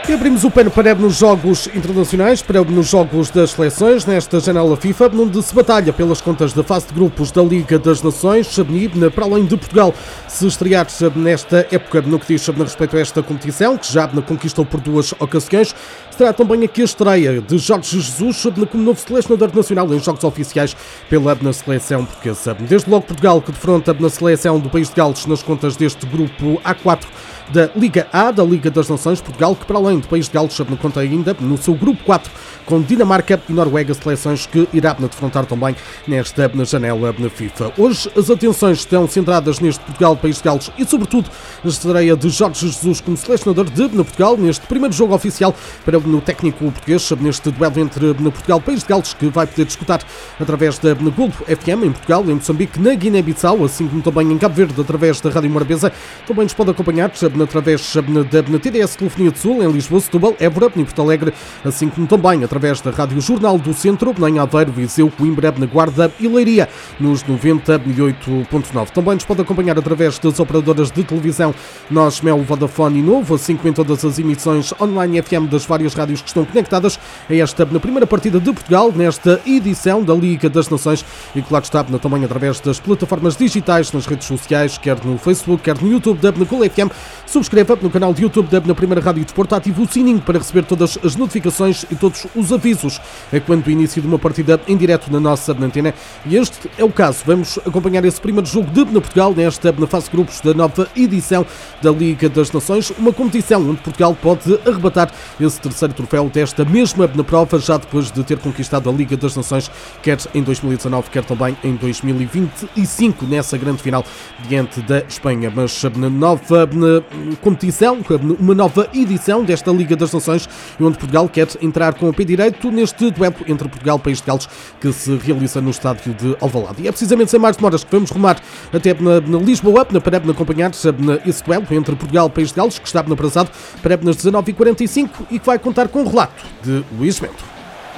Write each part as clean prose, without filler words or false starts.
E abrimos o pano para nos jogos internacionais, para nos jogos das seleções, nesta janela FIFA, onde se batalha pelas contas da fase de grupos da Liga das Nações, para além de Portugal se estrear nesta época no que diz respeito a esta competição, que já conquistou por 2 ocasiões. Será também aqui a estreia de Jorge Jesus como novo selecionador nacional em jogos oficiais pela seleção portuguesa. Desde logo Portugal, que defronta na seleção do país de Gales nas contas deste grupo A4 da Liga A, da Liga das Nações. Portugal, que para além do país de Gales, conta ainda no seu grupo 4 com Dinamarca e Noruega, seleções que irá defrontar também nesta janela FIFA. Hoje as atenções estão centradas neste Portugal, país de Gales e sobretudo na estreia de Jorge Jesus como selecionador de Portugal neste primeiro jogo oficial para o técnico português, neste duelo entre Portugal e país de Gales, que vai poder disputar através da Globo FM em Portugal, em Moçambique, na Guiné-Bissau, assim como também em Cabo Verde, através da Rádio Morabeza. Também nos pode acompanhar através da TDS Telefonia do Sul, em Lisboa, Setúbal, Évora e Porto Alegre, assim como também através da Rádio Jornal do Centro, em Aveiro, Viseu, Coimbra, na Guarda e Leiria, nos 98.9. Também nos pode acompanhar através das operadoras de televisão Nós, Mel, Vodafone e Novo, assim como em todas as emissões online FM das várias rádios que estão conectadas a esta primeira partida de Portugal, nesta edição da Liga das Nações, e claro está também através das plataformas digitais, nas redes sociais, quer no Facebook, quer no YouTube da Cool FM. Subscreva no canal de YouTube da Primeira Rádio Desporto, ative o sininho para receber todas as notificações e todos os avisos quando o início de uma partida em direto na nossa antena. E este é o caso. Vamos acompanhar esse primeiro jogo de Portugal nesta fase de grupos da nova edição da Liga das Nações, uma competição onde Portugal pode arrebatar esse terceiro troféu desta mesma prova, já depois de ter conquistado a Liga das Nações, quer em 2019, quer também em 2025, nessa grande final diante da Espanha. Mas na nova competição, uma nova edição desta Liga das Nações, onde Portugal quer entrar com o pé direito neste duelo entre Portugal e País de Gales, que se realiza no estádio de Alvalade. E é precisamente sem mais demoras que vamos rumar até na Lisboa para acompanhar esse duelo entre Portugal e País de Gales, que está atrasado para nas 19h45 e que vai contar com o relato de Luís Bento.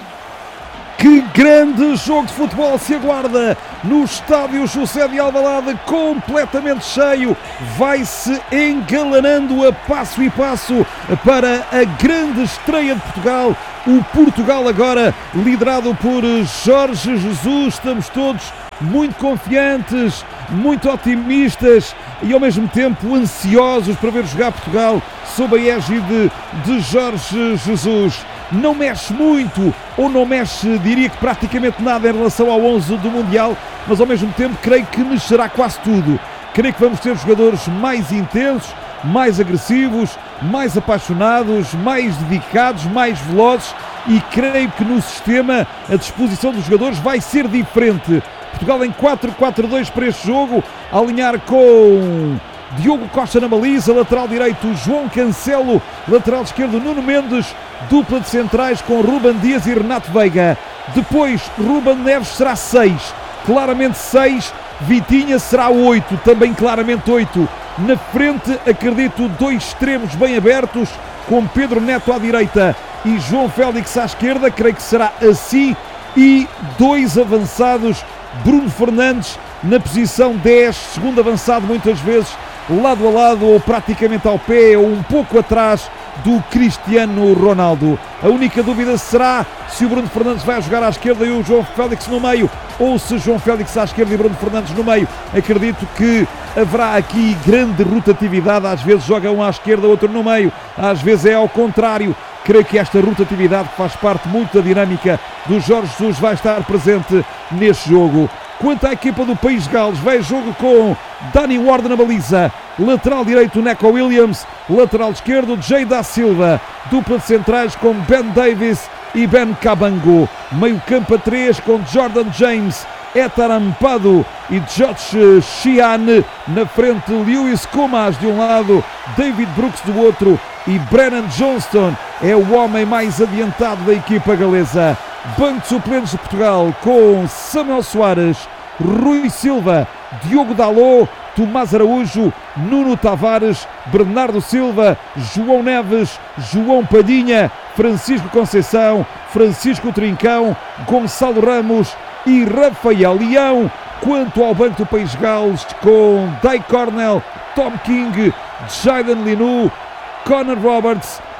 Que grande jogo de futebol se aguarda no estádio José de Alvalade, completamente cheio. Vai-se engalanando a passo e passo para a grande estreia de Portugal. O Portugal agora liderado por Jorge Jesus. Estamos todos muito confiantes, muito otimistas e ao mesmo tempo ansiosos para ver jogar Portugal sob a égide de Jorge Jesus. Não mexe muito, ou não mexe, diria que praticamente nada em relação ao 11 do Mundial, mas ao mesmo tempo creio que mexerá quase tudo. Creio que vamos ter jogadores mais intensos, mais agressivos, mais apaixonados, mais dedicados, mais velozes, e creio que no sistema a disposição dos jogadores vai ser diferente. Portugal em 4-4-2 para este jogo, a alinhar com Diogo Costa na baliza, lateral direito João Cancelo, lateral esquerdo Nuno Mendes, dupla de centrais com Ruben Dias e Renato Veiga. Depois Ruben Neves será 6, claramente 6, Vitinha será 8, também claramente 8. Na frente acredito 2 extremos bem abertos, com Pedro Neto à direita e João Félix à esquerda, creio que será assim, e 2 avançados, Bruno Fernandes na posição 10, segundo avançado muitas vezes, lado a lado ou praticamente ao pé ou um pouco atrás do Cristiano Ronaldo. A única dúvida será se o Bruno Fernandes vai jogar à esquerda e o João Félix no meio, ou se João Félix à esquerda e Bruno Fernandes no meio. Acredito que haverá aqui grande rotatividade, às vezes joga um à esquerda, outro no meio, às vezes é ao contrário. Creio que esta rotatividade, que faz parte muito da dinâmica do Jorge Jesus, vai estar presente neste jogo. Quanto à equipa do País de Gales, vai jogo com Danny Ward na baliza, lateral direito Neco Williams, lateral esquerdo Jay da Silva, dupla de centrais com Ben Davies e Ben Cabango, meio campo a 3 com Jordan James, Étar Ampadu e Josh Sheehan, na frente Lewis Comas de um lado, David Brooks do outro, e Brennan Johnston é o homem mais adiantado da equipa galesa. Banco de suplentes de Portugal com Samuel Soares, Rui Silva, Diogo Dalot, Tomás Araújo, Nuno Tavares, Bernardo Silva, João Neves, João Padinha, Francisco Conceição, Francisco Trincão, Gonçalo Ramos e Rafael Leão. Quanto ao banco do País de Gales, com Dai Cornell, Tom King, Jayden Linu, Connor Roberts,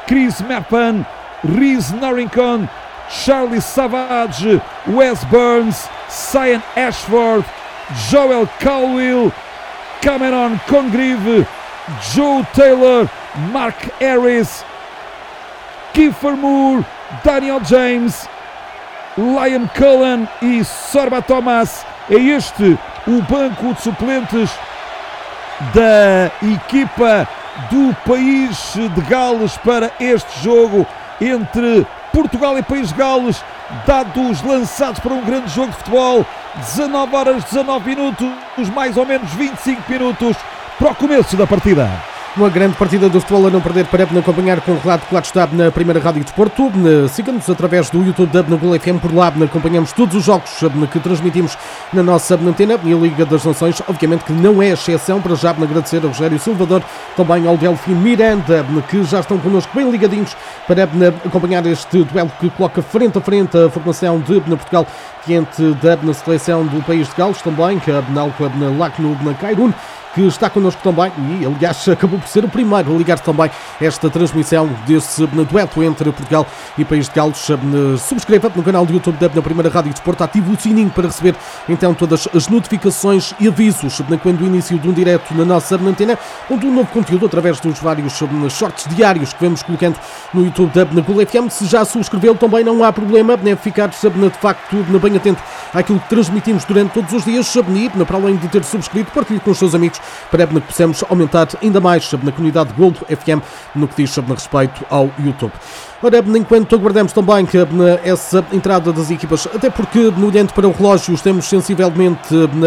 Chris Mepan, Rhys Norrington, Charlie Savage, Wes Burns, Cyan Ashford, Joel Colwill, Cameron Congreve, Joe Taylor, Mark Harris, Kiefer Moore, Daniel James, Liam Cullen e Sorba Thomas. É este o banco de suplentes da equipa do País de Gales para este jogo entre Portugal e País de Gales. Dados lançados para um grande jogo de futebol. 19 horas, 19 minutos, mais ou menos 25 minutos para o começo da partida. Uma grande partida do futebol a não perder para acompanhar com o relato que lá está na primeira Rádio Desporto. Siga-nos através do YouTube da Gol FM, por lá acompanhamos todos os jogos que transmitimos na nossa antena e a Liga das Nações, obviamente que não é exceção. Para já agradecer ao Rogério Salvador, também ao Delfim Miranda, que já estão connosco bem ligadinhos para acompanhar este duelo que coloca frente a frente a formação de Portugal diante da seleção do País de Gales, também que na Lacno na Cairun, que está connosco também e, aliás, acabou por ser o primeiro a ligar também esta transmissão desse dueto entre Portugal e País de Gales. Subscreva no canal do YouTube da primeira Rádio Desporto, ative o sininho para receber então todas as notificações e avisos quando o início de um direto na nossa antena ou de um novo conteúdo através dos vários shorts diários que vamos colocando no YouTube da Gol FM. Se já subscreveu também não há problema, ficar de facto bem atento àquilo que transmitimos durante todos os dias e, para além de ter subscrito, partilhe com os seus amigos para que possamos aumentar ainda mais na comunidade Gol FM no que diz respeito ao YouTube. Ora, enquanto aguardamos também essa entrada das equipas, até porque, olhando para o relógio, estamos sensivelmente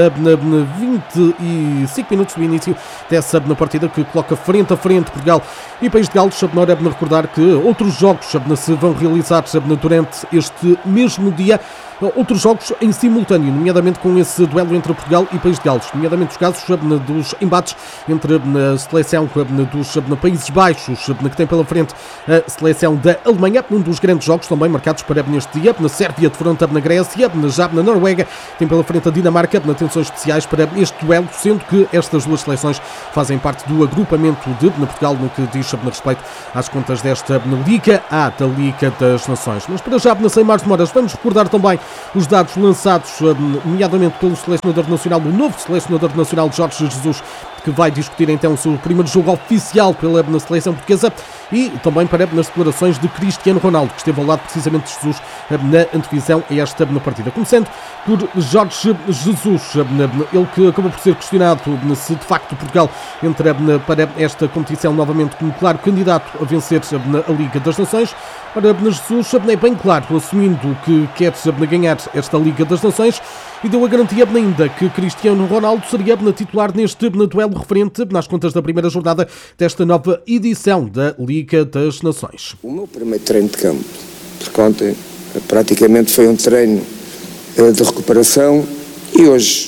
25 minutos do início dessa partida que coloca frente a frente Portugal e País de Gales. Hora de recordar que outros jogos se vão realizar durante este mesmo dia. Outros jogos em simultâneo, nomeadamente com esse duelo entre Portugal e País de Gales, nomeadamente os casos dos embates entre a seleção dos Países Baixos, que tem pela frente a seleção da Alemanha, um dos grandes jogos também marcados para neste dia. Na Sérvia defronta na Grécia, já na Noruega tem pela frente a Dinamarca, tensões especiais para este duelo, sendo que estas duas seleções fazem parte do agrupamento de Portugal no que diz respeito às contas desta Liga A, da Liga das Nações. Mas para já, sem mais demoras, vamos recordar também os dados lançados, nomeadamente pelo selecionador nacional, o novo selecionador nacional Jorge Jesus, que vai discutir então o seu primeiro jogo oficial pela seleção portuguesa, e também para as declarações de Cristiano Ronaldo, que esteve ao lado precisamente de Jesus na antevisão a esta partida. Começando por Jorge Jesus, ele que acabou por ser questionado se de facto Portugal entra para esta competição novamente como claro candidato a vencer a Liga das Nações. Ora, Jesus é bem claro, assumindo que quer ganhar esta Liga das Nações, e deu a garantia ainda que Cristiano Ronaldo seria titular neste duelo referente nas contas da primeira jornada desta nova edição da Liga das Nações. O meu primeiro treino de campo, porque ontem praticamente foi um treino de recuperação, e hoje,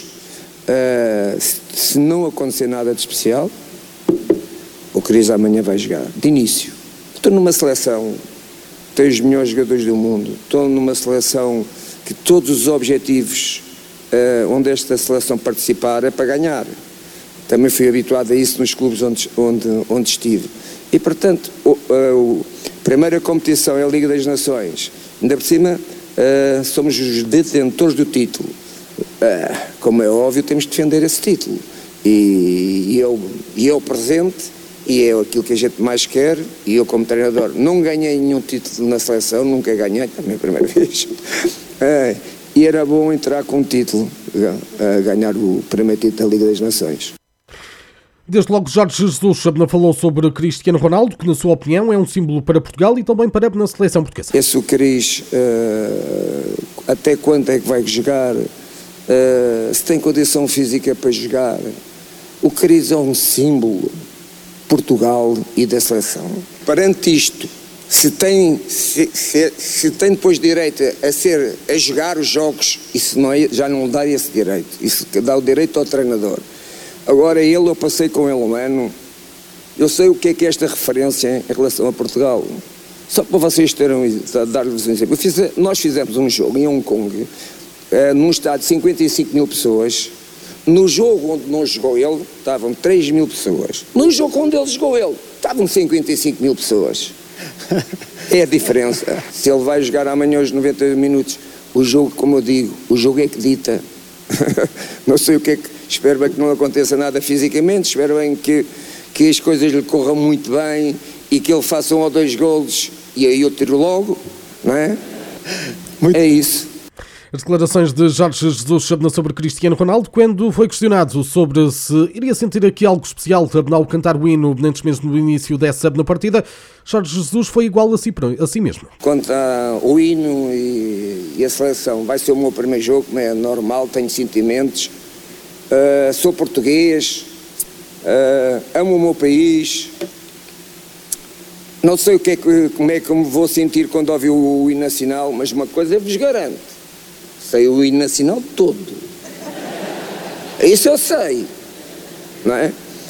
se não acontecer nada de especial, o Cris amanhã vai jogar, de início. Estou numa seleção, tenho os melhores jogadores do mundo, estou numa seleção que todos os objetivos onde esta seleção participar é para ganhar. Também fui habituado a isso nos clubes onde estive. E, portanto, a primeira competição é a Liga das Nações. Ainda por cima, somos os detentores do título. Como é óbvio, temos de defender esse título. E eu presente, e é aquilo que a gente mais quer, e eu como treinador não ganhei nenhum título na seleção, nunca ganhei, também a primeira vez. E era bom entrar com um título, ganhar o primeiro título da Liga das Nações. Desde logo Jorge Jesus falou sobre Cristiano Ronaldo, que na sua opinião é um símbolo para Portugal e também para a seleção portuguesa. Esse o Cris, até quando é que vai jogar, se tem condição física para jogar. O Cris é um símbolo Portugal e da seleção. Perante isto, se tem depois direito a jogar os jogos, isso não é, já não lhe dá esse direito, isso dá o direito ao treinador. Agora eu passei com ele um ano, eu sei o que é esta referência em relação a Portugal. Só para vocês dar-lhes um exemplo. Nós fizemos um jogo em Hong Kong, num estádio de 55 mil pessoas. No jogo onde não jogou ele, estavam 3 mil pessoas. No jogo onde ele jogou estavam 55 mil pessoas. É a diferença. Se ele vai jogar amanhã os 90 minutos, o jogo, como eu digo, o jogo é que dita. Não sei o que é que... Espero bem que não aconteça nada fisicamente, espero bem que as coisas lhe corram muito bem e que ele faça 1 ou 2 golos e aí eu tiro logo, não é? É isso. As declarações de Jorge Jesus sobre Cristiano Ronaldo, quando foi questionado sobre se iria sentir aqui algo especial ao cantar o hino antes mesmo do início dessa partida, Jorge Jesus foi igual a si mesmo. Quanto ao hino e a seleção, vai ser o meu primeiro jogo, como é normal, tenho sentimentos, sou português, amo o meu país, não sei como é que eu me vou sentir quando ouvir o hino nacional, mas uma coisa eu vos garanto. Sei o hino nacional todo. Isso eu sei. Não é?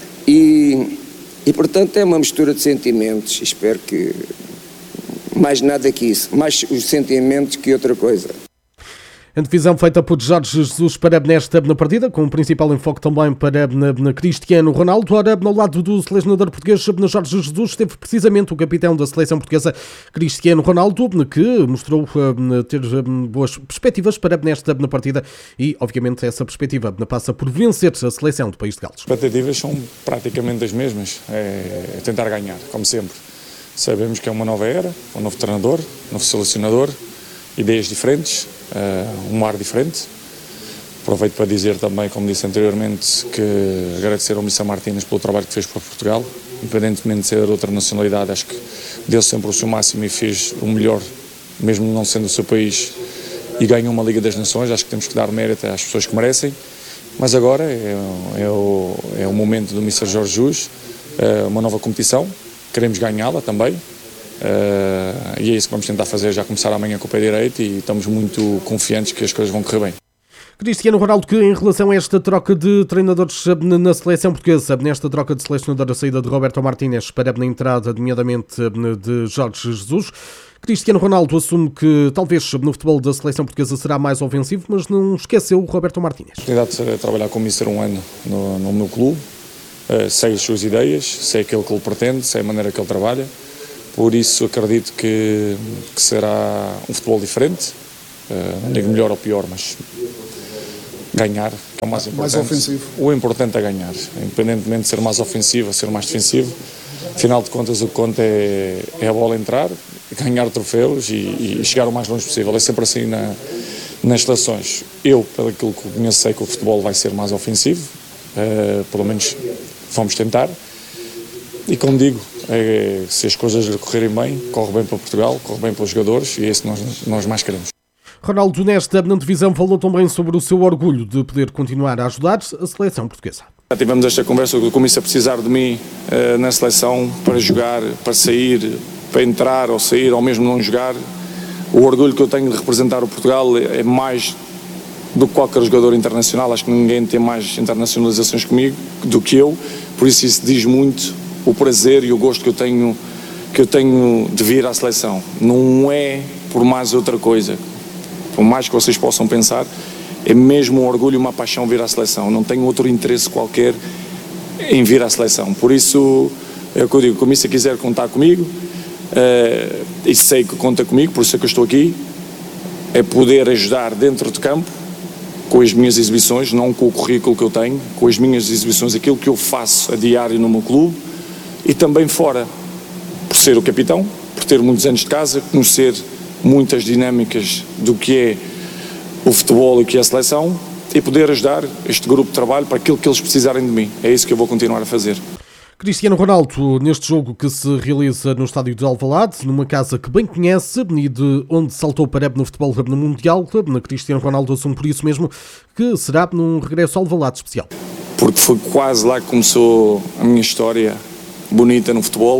E portanto é uma mistura de sentimentos. Espero que mais nada que isso. Mais os sentimentos que outra coisa. A divisão feita por Jorge Jesus para nesta partida, com o principal enfoque também para Cristiano Ronaldo. Ora, ao lado do selecionador português Jorge Jesus, esteve precisamente o capitão da seleção portuguesa, Cristiano Ronaldo, que mostrou ter boas perspectivas para nesta partida e, obviamente, essa perspectiva passa por vencer a seleção do País de Gales. As expectativas são praticamente as mesmas, é tentar ganhar, como sempre. Sabemos que é uma nova era, um novo treinador, um novo selecionador, ideias diferentes, um ar diferente. Aproveito para dizer também, como disse anteriormente, que agradecer ao Missa Martínez pelo trabalho que fez para Portugal, independentemente de ser de outra nacionalidade, acho que deu sempre o seu máximo e fez o melhor, mesmo não sendo o seu país, e ganhou uma Liga das Nações. Acho que temos que dar mérito às pessoas que merecem, mas agora é o momento do Missa Jorge Jesus, uma nova competição, queremos ganhá-la também. E é isso que vamos tentar fazer, já começar amanhã com o pé direito, e estamos muito confiantes que as coisas vão correr bem. Cristiano Ronaldo, que em relação a esta troca de treinadores na seleção portuguesa, nesta troca de selecionador, a saída de Roberto Martínez para a entrada, nomeadamente, de Jorge Jesus, Cristiano Ronaldo assume que talvez no futebol da seleção portuguesa será mais ofensivo, mas não esqueceu o Roberto Martínez. A oportunidade de trabalhar com o Mister um ano no meu clube, sei as suas ideias, sei aquilo que ele pretende, sei a maneira que ele trabalha. Por isso acredito que será um futebol diferente, não digo melhor ou pior, mas ganhar, que é o mais importante. Mais ofensivo. O importante é ganhar, independentemente de ser mais ofensivo ou ser mais defensivo. Afinal de contas, o que conta é a bola entrar, ganhar troféus e chegar o mais longe possível. É sempre assim nas seleções. Eu, pelo aquilo que conheço, sei que o futebol vai ser mais ofensivo, pelo menos vamos tentar. E como digo, se as coisas lhe correrem bem, corre bem para Portugal, corre bem para os jogadores, e é isso que nós mais queremos. Ronaldo, nesta divisão, falou também sobre o seu orgulho de poder continuar a ajudar a seleção portuguesa. Já tivemos esta conversa com o Comício a precisar de mim na seleção para jogar, para sair, para entrar ou sair, ou mesmo não jogar. O orgulho que eu tenho de representar o Portugal é mais do que qualquer jogador internacional. Acho que ninguém tem mais internacionalizações comigo do que eu, por isso diz muito o prazer e o gosto que eu tenho de vir à seleção. Não é por mais outra coisa, por mais que vocês possam pensar, é mesmo um orgulho e uma paixão vir à seleção. Não tenho outro interesse qualquer em vir à seleção. Por isso, é o que eu digo, como se quiser contar comigo, e sei que conta comigo, por isso é que eu estou aqui, é poder ajudar dentro de campo, com as minhas exibições, não com o currículo que eu tenho, com as minhas exibições, aquilo que eu faço a diário no meu clube, e também fora, por ser o capitão, por ter muitos anos de casa, conhecer muitas dinâmicas do que é o futebol e o que é a seleção, e poder ajudar este grupo de trabalho para aquilo que eles precisarem de mim. É isso que eu vou continuar a fazer. Cristiano Ronaldo, neste jogo que se realiza no estádio de Alvalade, numa casa que bem conhece e de onde saltou para no futebol no Mundial, Cristiano Ronaldo assume por isso mesmo que será num regresso ao Alvalade especial. Porque foi quase lá que começou a minha história bonita no futebol,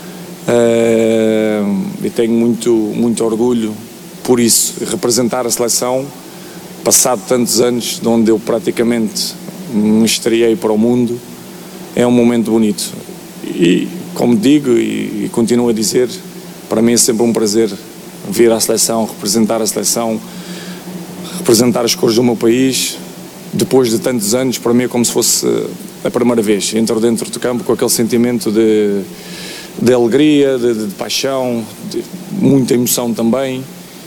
e tenho muito orgulho por isso, representar a seleção, passado tantos anos, de onde eu praticamente me estreiei para o mundo, é um momento bonito. E, como digo e continuo a dizer, para mim é sempre um prazer vir à seleção, representar a seleção, representar as cores do meu país. Depois de tantos anos, para mim é como se fosse a primeira vez. Entro dentro do campo com aquele sentimento de de alegria, de paixão, de muita emoção também.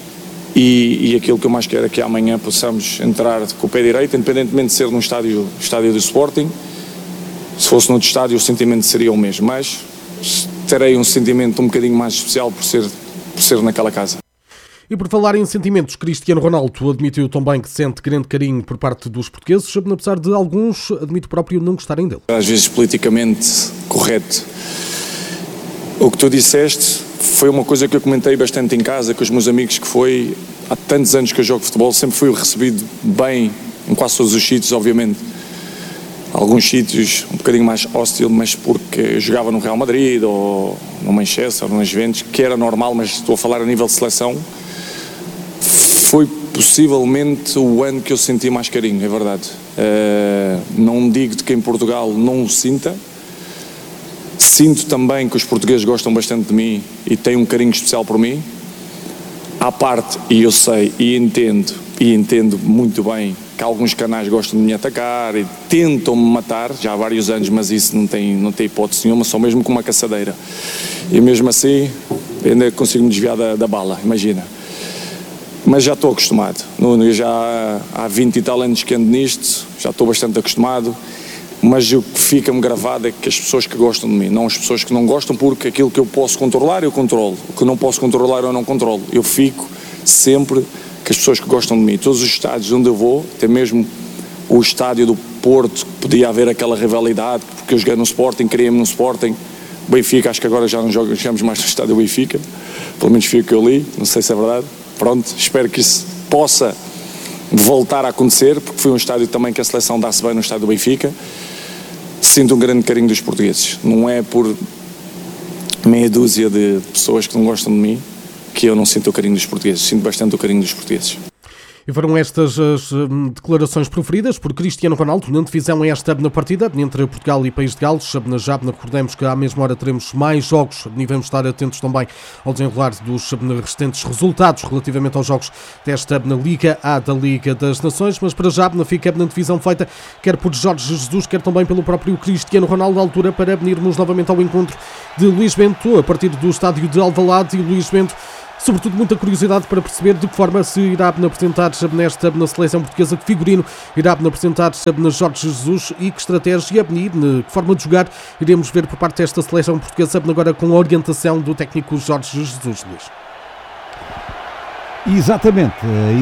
E aquilo que eu mais quero é que amanhã possamos entrar com o pé direito, independentemente de ser num estádio do Sporting. Se fosse noutro estádio o sentimento seria o mesmo, mas terei um sentimento um bocadinho mais especial por ser naquela casa. E por falar em sentimentos, Cristiano Ronaldo admitiu também que sente grande carinho por parte dos portugueses, apesar de alguns, admite próprio, não gostarem dele. Às vezes politicamente correto. O que tu disseste foi uma coisa que eu comentei bastante em casa com os meus amigos, que foi, há tantos anos que eu jogo futebol, sempre fui recebido bem em quase todos os sítios, obviamente. Alguns sítios um bocadinho mais hostil, mas porque eu jogava no Real Madrid ou no Manchester ou no Juventus, que era normal, mas estou a falar a nível de seleção. Foi possivelmente o ano que eu senti mais carinho, é verdade. Não digo de que em Portugal não o sinta. Sinto também que os portugueses gostam bastante de mim e têm um carinho especial por mim. À parte, e eu sei e entendo muito bem que alguns canais gostam de me atacar e tentam-me matar, já há vários anos, mas isso não tem hipótese nenhuma, só mesmo com uma caçadeira. E mesmo assim, ainda consigo me desviar da bala, imagina. Mas já estou acostumado, já há 20 e tal anos que ando nisto, já estou bastante acostumado, mas o que fica-me gravado é que as pessoas que gostam de mim, não as pessoas que não gostam, porque aquilo que eu posso controlar, eu controlo, o que não posso controlar, eu não controlo. Eu fico sempre com as pessoas que gostam de mim. Todos os estádios onde eu vou, até mesmo o estádio do Porto, podia haver aquela rivalidade, porque eu joguei no Sporting, criei-me no Sporting. Benfica, acho que agora já não jogamos mais no estádio do Benfica, pelo menos foi o que eu li, não sei se é verdade. Pronto, espero que isso possa voltar a acontecer, porque foi um estádio também que a seleção dá-se bem no estádio do Benfica. Sinto um grande carinho dos portugueses. Não é por meia dúzia de pessoas que não gostam de mim que eu não sinto o carinho dos portugueses. Sinto bastante o carinho dos portugueses. E foram estas as declarações proferidas por Cristiano Ronaldo na divisão esta na partida entre Portugal e País de Gales. Já recordemos que à mesma hora teremos mais jogos e vamos estar atentos também ao desenrolar dos restantes resultados relativamente aos jogos desta na Liga A da Liga das Nações. Mas para já fica na divisão feita quer por Jorge Jesus, quer também pelo próprio Cristiano Ronaldo, à altura para venirmos novamente ao encontro de Luís Bento a partir do estádio de Alvalade. E Luís Bento, sobretudo muita curiosidade para perceber de que forma se irá apresentar na seleção portuguesa, que figurino irá apresentar na Jorge Jesus e que estratégia, que forma de jogar iremos ver por parte desta seleção portuguesa, agora com a orientação do técnico Jorge Jesus, Luís. Exatamente,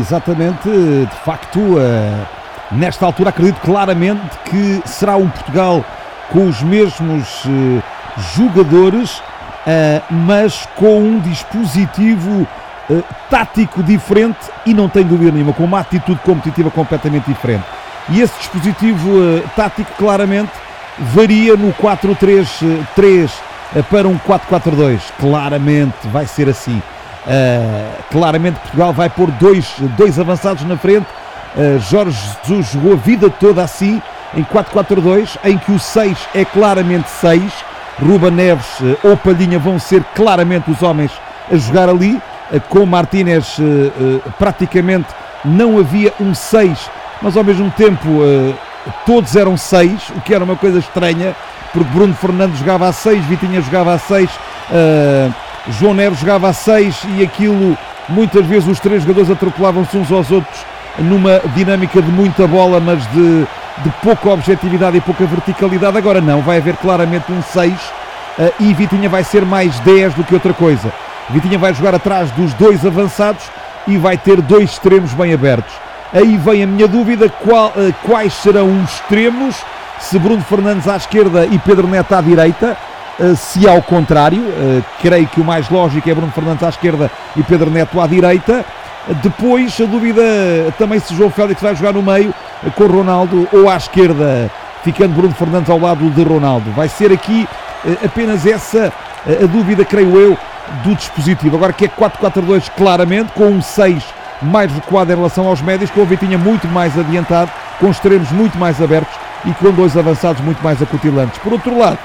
de facto, nesta altura acredito claramente que será um Portugal com os mesmos jogadores, mas com um dispositivo tático diferente e não tenho dúvida nenhuma, com uma atitude competitiva completamente diferente. E esse dispositivo tático claramente varia no 4-3-3 para um 4-4-2. Claramente vai ser assim. Claramente Portugal vai pôr dois avançados na frente. Jorge Jesus jogou a vida toda assim, em 4-4-2, em que o 6 é claramente 6. Ruben Neves ou Palhinha vão ser claramente os homens a jogar ali. Com Martínez praticamente não havia um 6, mas ao mesmo tempo todos eram 6, o que era uma coisa estranha, porque Bruno Fernandes jogava a 6, Vitinha jogava a 6, João Neves jogava a 6 e aquilo, muitas vezes os três jogadores atropelavam-se uns aos outros numa dinâmica de muita bola, mas de pouca objetividade e pouca verticalidade. Agora não, vai haver claramente um 6 e Vitinha vai ser mais 10 do que outra coisa. Vitinha vai jogar atrás dos dois avançados e vai ter dois extremos bem abertos. Aí vem a minha dúvida, quais serão os extremos, se Bruno Fernandes à esquerda e Pedro Neto à direita, se ao contrário, creio que o mais lógico é Bruno Fernandes à esquerda e Pedro Neto à direita. Depois a dúvida também se João Félix vai jogar no meio com Ronaldo ou à esquerda, ficando Bruno Fernandes ao lado de Ronaldo. Vai ser aqui apenas essa a dúvida, creio eu, do dispositivo. Agora que é 4-4-2 claramente, com um 6 mais recuado em relação aos médios, com o Vitinha muito mais adiantado, com extremos muito mais abertos e com dois avançados muito mais acutilantes. Por outro lado,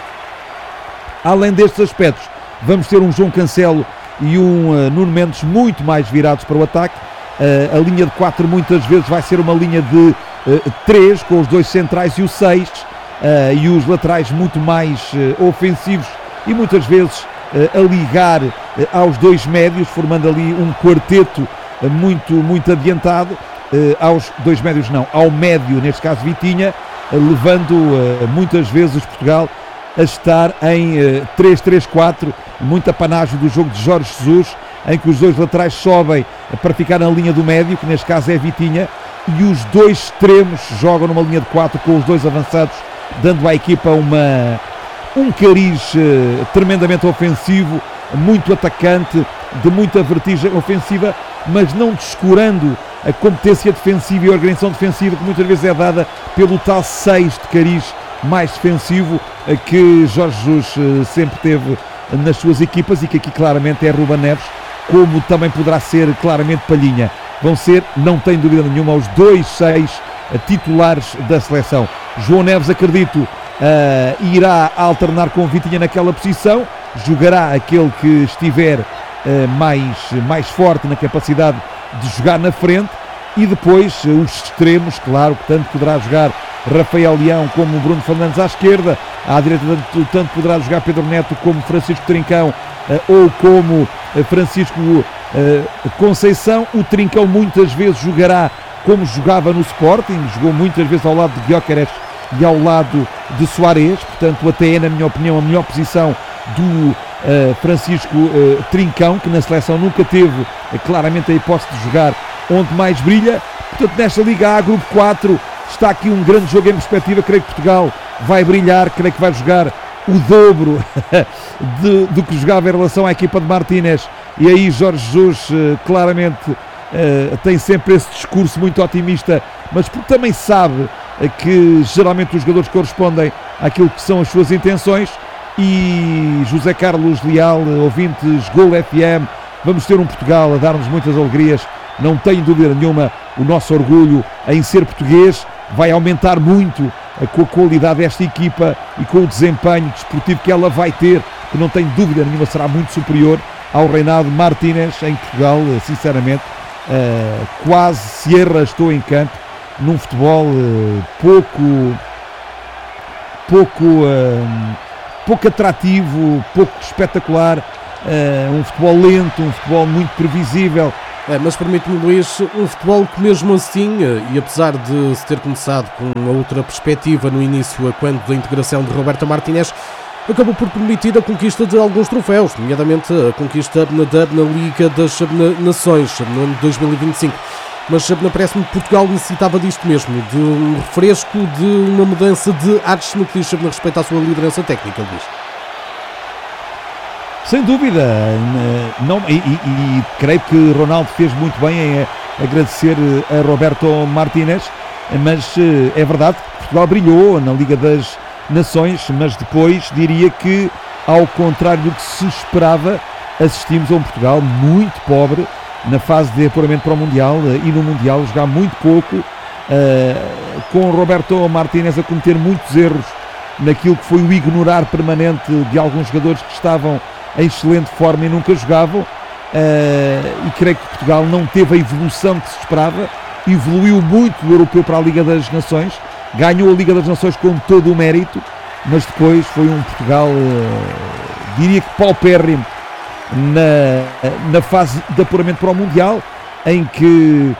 além destes aspectos, vamos ter um João Cancelo e um Nuno Mendes muito mais virados para o ataque. A linha de 4 muitas vezes vai ser uma linha de 3, com os dois centrais e o 6, e os laterais muito mais ofensivos e muitas vezes a ligar aos dois médios, formando ali um quarteto muito adiantado, aos dois médios não, ao médio, neste caso Vitinha, levando muitas vezes Portugal a estar em 3-3-4, muita panagem do jogo de Jorge Jesus, em que os dois laterais sobem para ficar na linha do médio, que neste caso é Vitinha, e os dois extremos jogam numa linha de 4 com os dois avançados, dando à equipa um cariz tremendamente ofensivo, muito atacante, de muita vertigem ofensiva, mas não descurando a competência defensiva e a organização defensiva que muitas vezes é dada pelo tal 6 de cariz mais defensivo que Jorge Jesus sempre teve nas suas equipas, e que aqui claramente é Ruben Neves, como também poderá ser claramente Palhinha. Vão ser, não tenho dúvida nenhuma, os 2 6 titulares da seleção. João Neves, acredito, irá alternar com Vitinha naquela posição, jogará aquele que estiver mais forte na capacidade de jogar na frente, e depois os extremos, claro, que tanto poderá jogar Rafael Leão como Bruno Fernandes à esquerda, à direita tanto poderá jogar Pedro Neto como Francisco Trincão ou como Francisco Conceição. O Trincão muitas vezes jogará como jogava no Sporting, jogou muitas vezes ao lado de Gyökeres e ao lado de Soares, portanto até é, na minha opinião, a melhor posição do Francisco Trincão, que na seleção nunca teve claramente a hipótese de jogar onde mais brilha. Portanto, nesta Liga A, Grupo 4, está aqui um grande jogo em perspectiva. Creio que Portugal vai brilhar, creio que vai jogar o dobro do que jogava em relação à equipa de Martínez, e aí Jorge Jesus claramente tem sempre esse discurso muito otimista, mas porque também sabe que geralmente os jogadores correspondem àquilo que são as suas intenções. E José Carlos Leal, ouvintes Gol FM, vamos ter um Portugal a dar-nos muitas alegrias, não tenho dúvida nenhuma. O nosso orgulho em ser português vai aumentar muito com a qualidade desta equipa e com o desempenho desportivo que ela vai ter, que não tenho dúvida nenhuma será muito superior ao reinado de Martínez em Portugal. Sinceramente, quase se arrastou em campo num futebol pouco atrativo, pouco espetacular, um futebol lento, um futebol muito previsível. Mas permite-me, Luís, um futebol que mesmo assim, e apesar de se ter começado com uma outra perspectiva no início, quando da integração de Roberto Martínez, acabou por permitir a conquista de alguns troféus, nomeadamente a conquista na Liga das Nações no ano de 2025. Mas parece-me que Portugal necessitava disto mesmo, de um refresco, de uma mudança de ares no que diz respeito à sua liderança técnica, Luís. Sem dúvida, e creio que Ronaldo fez muito bem em agradecer a Roberto Martínez, mas é verdade que Portugal brilhou na Liga das Nações, mas depois diria que, ao contrário do que se esperava, assistimos a um Portugal muito pobre na fase de apuramento para o Mundial, e no Mundial jogar muito pouco, com Roberto Martínez a cometer muitos erros naquilo que foi o ignorar permanente de alguns jogadores que estavam em excelente forma e nunca jogavam, e creio que Portugal não teve a evolução que se esperava. Evoluiu muito do Europeu para a Liga das Nações, ganhou a Liga das Nações com todo o mérito, mas depois foi um Portugal, diria que paupérrimo, na fase de apuramento para o Mundial, em que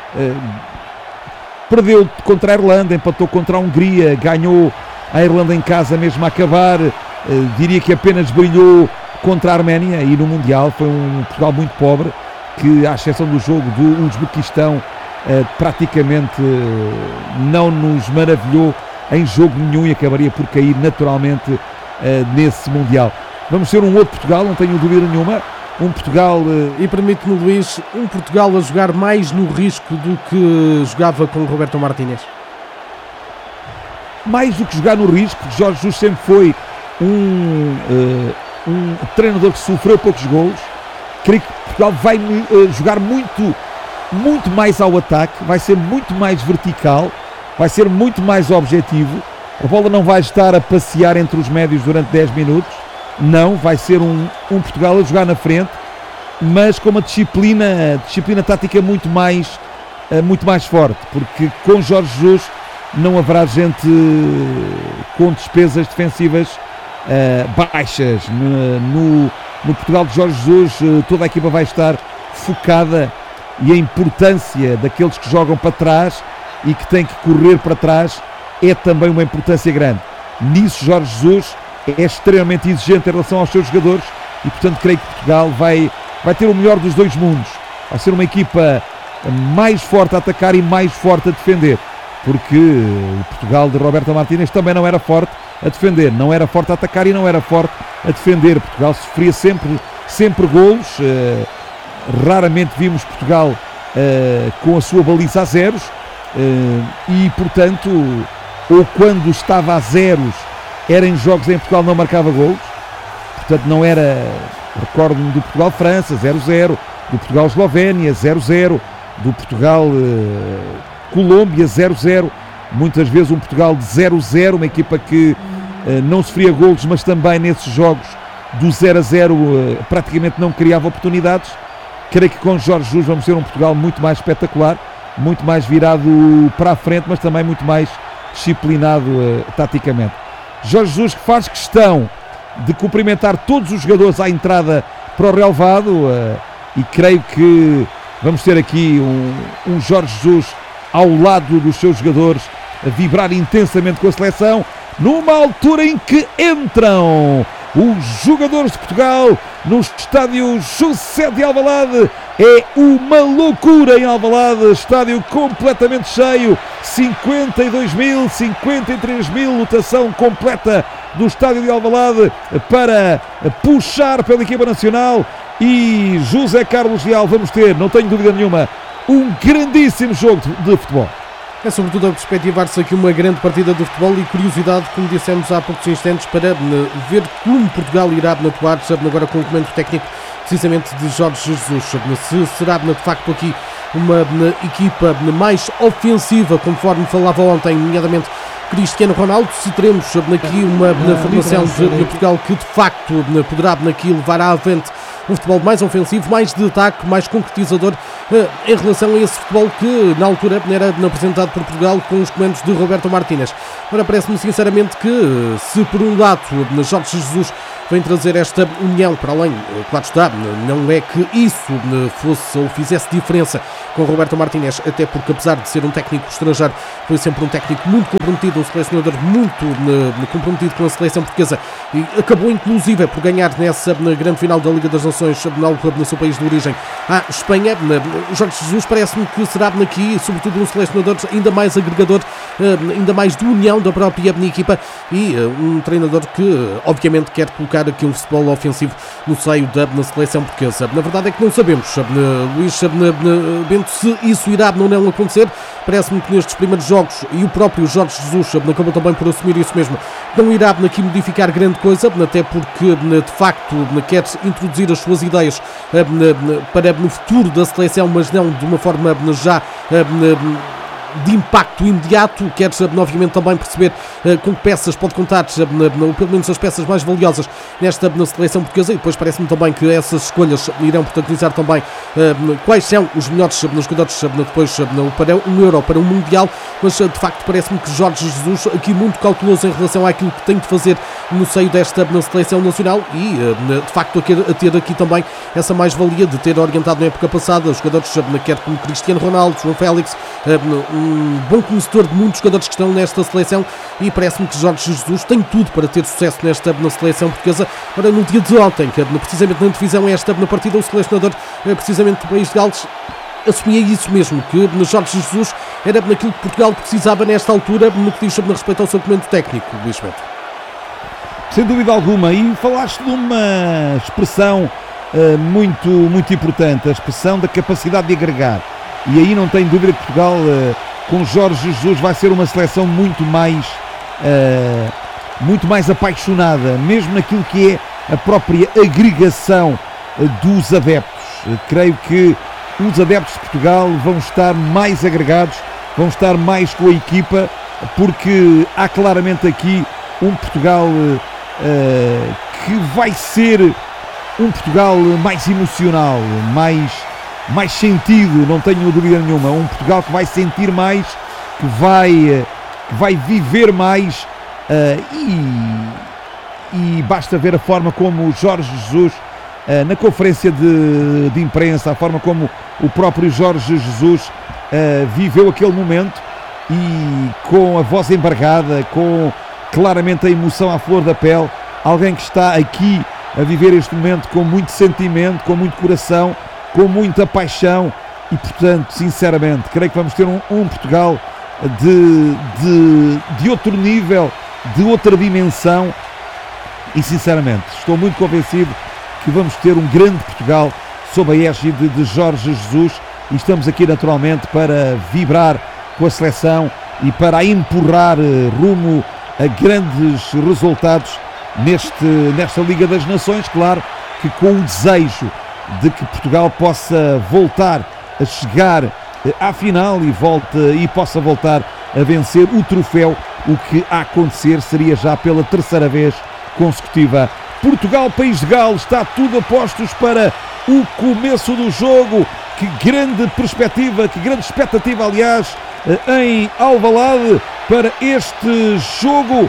perdeu contra a Irlanda, empatou contra a Hungria, ganhou a Irlanda em casa mesmo a acabar, diria que apenas brilhou contra a Arménia, e no Mundial foi um Portugal muito pobre, que, à exceção do jogo do Uzbequistão, praticamente não nos maravilhou em jogo nenhum e acabaria por cair naturalmente nesse Mundial. Vamos ser um outro Portugal, não tenho dúvida nenhuma. Um Portugal... E permite-me, Luís, um Portugal a jogar mais no risco do que jogava com Roberto Martínez? Mais do que jogar no risco, Jorge Jesus sempre foi um treinador que sofreu poucos golos. Creio que Portugal vai jogar muito mais ao ataque, vai ser muito mais vertical, vai ser muito mais objetivo. A bola não vai estar a passear entre os médios durante 10 minutos. Não, vai ser um Portugal a jogar na frente, mas com uma disciplina tática muito mais forte, porque com Jorge Jesus não haverá gente com despesas defensivas baixas. No Portugal de Jorge Jesus, toda a equipa vai estar focada, e a importância daqueles que jogam para trás e que têm que correr para trás é também uma importância grande. Nisso Jorge Jesus é extremamente exigente em relação aos seus jogadores e, portanto, creio que Portugal vai ter o melhor dos dois mundos. Vai ser uma equipa mais forte a atacar e mais forte a defender, porque o Portugal de Roberto Martínez também não era forte a defender, não era forte a atacar e não era forte a defender. Portugal sofria sempre golos, raramente vimos Portugal com a sua baliza a zeros, e, portanto, ou quando estava a zeros, era em jogos em que Portugal não marcava golos. Portanto, não era, recordo-me do Portugal-França 0-0, do Portugal-Eslovénia 0-0, do Portugal-Colômbia 0-0, muitas vezes um Portugal de 0-0, uma equipa que não sofria golos, mas também nesses jogos do 0-0 praticamente não criava oportunidades. Creio que com Jorge Jesus vamos ter um Portugal muito mais espetacular, muito mais virado para a frente, mas também muito mais disciplinado taticamente. Jorge Jesus, que faz questão de cumprimentar todos os jogadores à entrada para o relvado, e creio que vamos ter aqui um Jorge Jesus ao lado dos seus jogadores, a vibrar intensamente com a seleção, numa altura em que entram os jogadores de Portugal no estádio José de Alvalade. É uma loucura em Alvalade, estádio completamente cheio, 52.000, 53.000, lotação completa do estádio de Alvalade para puxar pela equipa nacional. E José Carlos Leal, vamos ter, não tenho dúvida nenhuma, um grandíssimo jogo de futebol. É sobretudo a perspectivar-se aqui uma grande partida de futebol e curiosidade, como dissemos há poucos instantes, para ver como Portugal irá atuar agora com o comando técnico precisamente de Jorge Jesus. Se será de facto aqui uma equipa mais ofensiva, conforme falava ontem, nomeadamente Cristiano Ronaldo, se teremos aqui uma formação de Portugal que de facto poderá aqui levar à frente um futebol mais ofensivo, mais de ataque, mais concretizador em relação a esse futebol que na altura era apresentado por Portugal com os comandos de Roberto Martínez. Agora parece-me sinceramente que se por um lado Jorge Jesus vem trazer esta união, para além, claro está, não é que isso fosse ou fizesse diferença com Roberto Martínez, até porque apesar de ser um técnico estrangeiro, foi sempre um técnico muito comprometido, um selecionador muito comprometido com a seleção portuguesa, e acabou inclusive por ganhar nessa grande final da Liga das Nações no seu país de origem, à Espanha. Jorge Jesus parece-me que será aqui, sobretudo, um selecionador ainda mais agregador, ainda mais de união da própria equipa, e um treinador que obviamente quer colocar aqui um futebol ofensivo no seio da seleção portuguesa. Na verdade é que não sabemos, Luís Bento, se isso irá ou não acontecer. Parece-me que nestes primeiros jogos, e o próprio Jorge Jesus acabou também por assumir isso mesmo, não irá aqui modificar grande coisa, até porque de facto quer introduzir as suas ideias para no futuro da seleção, mas não de uma forma já de impacto imediato. Quer obviamente também perceber com que peças pode contar, ou pelo menos as peças mais valiosas nesta seleção portuguesa, e depois parece-me também que essas escolhas irão protagonizar também quais são os melhores jogadores depois para um Euro, para um Mundial. Mas de facto parece-me que Jorge Jesus aqui muito cauteloso em relação àquilo que tem de fazer no seio desta seleção nacional, e de facto a ter aqui também essa mais-valia de ter orientado na época passada os jogadores, quer como Cristiano Ronaldo, João Félix, um bom conhecedor de muitos jogadores que estão nesta seleção, e parece-me que Jorge Jesus tem tudo para ter sucesso na seleção portuguesa. Ora, no dia de ontem, que precisamente na divisão na partida, o selecionador precisamente do país de Gales assumia isso mesmo, que Jorge Jesus era naquilo que Portugal precisava nesta altura, no que diz respeito ao seu comando técnico, Luís Bento. Sem dúvida alguma, e falaste de uma expressão muito importante, a expressão da capacidade de agregar, e aí não tenho dúvida que Portugal com Jorge Jesus vai ser uma seleção muito mais apaixonada, mesmo naquilo que é a própria agregação dos adeptos. Creio que os adeptos de Portugal vão estar mais agregados, vão estar mais com a equipa, porque há claramente aqui um Portugal que vai ser um Portugal mais emocional, mais sentido, não tenho dúvida nenhuma. Um Portugal que vai sentir mais, que vai viver mais, e basta ver a forma como Jorge Jesus, na conferência de imprensa, a forma como o próprio Jorge Jesus viveu aquele momento, e com a voz embargada, com claramente a emoção à flor da pele, alguém que está aqui a viver este momento com muito sentimento, com muito coração, com muita paixão, e portanto, sinceramente, creio que vamos ter um Portugal de outro nível, de outra dimensão, e sinceramente estou muito convencido que vamos ter um grande Portugal sob a égide de Jorge Jesus, e estamos aqui naturalmente para vibrar com a seleção e para a empurrar rumo a grandes resultados nesta Liga das Nações, claro que com o desejo de que Portugal possa voltar a chegar à final e possa voltar a vencer o troféu, o que a acontecer seria já pela terceira vez consecutiva. Portugal, País de Gales, está tudo a postos para o começo do jogo. Que grande perspectiva, que grande expectativa, aliás, em Alvalade para este jogo.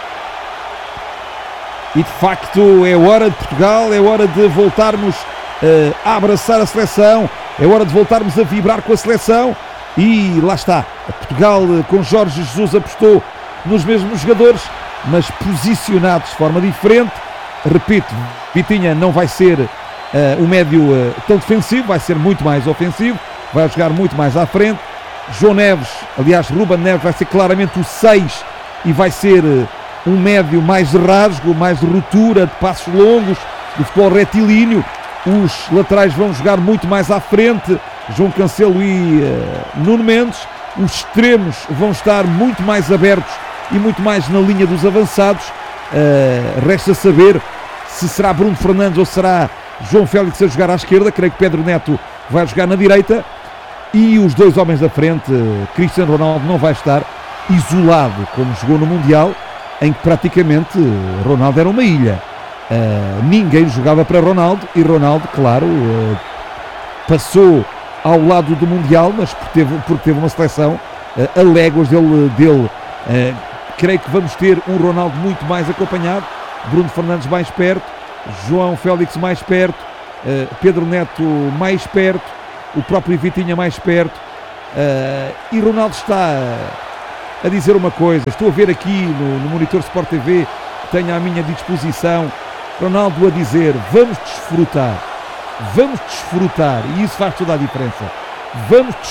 E de facto é hora de Portugal, é hora de voltarmos a abraçar a seleção, é hora de voltarmos a vibrar com a seleção, e lá está, Portugal com Jorge Jesus apostou nos mesmos jogadores, mas posicionados de forma diferente. Repito, Vitinha não vai ser o médio tão defensivo, vai ser muito mais ofensivo, vai jogar muito mais à frente. João Neves, aliás Ruben Neves, vai ser claramente o 6 e vai ser um médio mais de rasgo, mais de ruptura, de passos longos, de futebol retilíneo. Os laterais vão jogar muito mais à frente, João Cancelo e Nuno Mendes. Os extremos vão estar muito mais abertos e muito mais na linha dos avançados. Resta saber se será Bruno Fernandes ou será João Félix a jogar à esquerda. Creio que Pedro Neto vai jogar na direita. E os dois homens da frente, Cristiano Ronaldo não vai estar isolado como jogou no Mundial, em que praticamente Ronaldo era uma ilha. Ninguém jogava para Ronaldo, e Ronaldo, claro, passou ao lado do Mundial, mas porque teve uma seleção a léguas dele. Creio que vamos ter um Ronaldo muito mais acompanhado, Bruno Fernandes mais perto, João Félix mais perto, Pedro Neto mais perto, o próprio Vitinha mais perto, e Ronaldo está a dizer uma coisa. Estou a ver aqui no monitor Sport TV, que tenho à minha disposição, Ronaldo a dizer: vamos desfrutar, e isso faz toda a diferença. Vamos